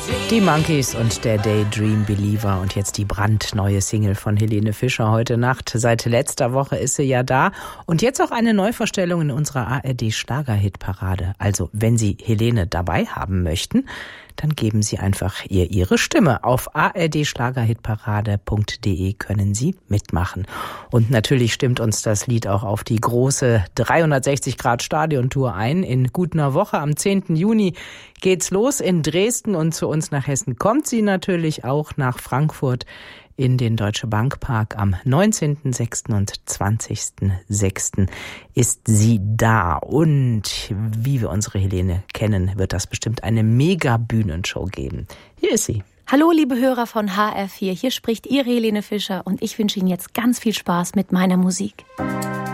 Die Monkeys und der Daydream Believer und jetzt die brandneue Single von Helene Fischer heute Nacht. Seit letzter Woche ist sie ja da und jetzt auch eine Neuvorstellung in unserer ARD Schlagerhitparade. Also wenn Sie Helene dabei haben möchten, dann geben Sie einfach ihr Ihre Stimme. Auf ardschlagerhitparade.de können Sie mitmachen. Und natürlich stimmt uns das Lied auch auf die große 360-Grad-Stadiontour ein. In gut einer Woche, am 10. Juni, geht's los in Dresden und zu uns nach Hessen kommt sie natürlich auch nach Frankfurt in den Deutsche Bank Park. Am 19.06. und 20.06. ist sie da. Und wie wir unsere Helene kennen, wird das bestimmt eine mega Bühnenshow geben. Hier ist sie. Hallo liebe Hörer von HR4, hier spricht Ihre Helene Fischer und ich wünsche Ihnen jetzt ganz viel Spaß mit meiner Musik.